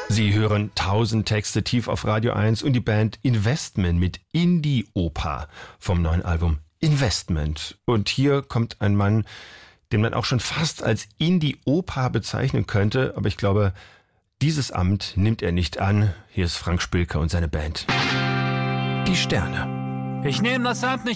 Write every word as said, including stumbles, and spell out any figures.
Sie hören tausend Texte tief auf Radio eins und die Band Investment mit Indie-Oper vom neuen Album Investment. Und hier kommt ein Mann, den man auch schon fast als Indie-Oper bezeichnen könnte, aber ich glaube, dieses Amt nimmt er nicht an. Hier ist Frank Spilker und seine Band. Die Sterne. Ich nehme das Amt nicht